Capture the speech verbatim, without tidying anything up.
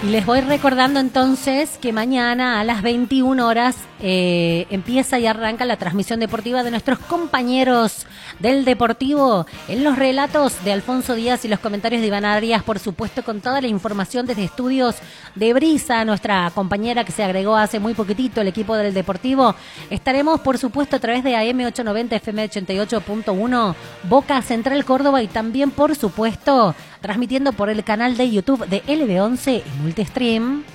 Y les voy recordando entonces que mañana a las veintiuna horas eh, empieza y arranca la transmisión deportiva de nuestros compañeros del Deportivo en los relatos de Alfonso Díaz y los comentarios de Iván Arias, por supuesto, con toda la información desde estudios de Brisa, nuestra compañera que se agregó hace muy poquitito al equipo del Deportivo. Estaremos, por supuesto, a través de A M ochocientos noventa, F M ochenta y ocho punto uno, Boca Central Córdoba, y también, por supuesto, transmitiendo por el canal de YouTube de L B once y Multistream.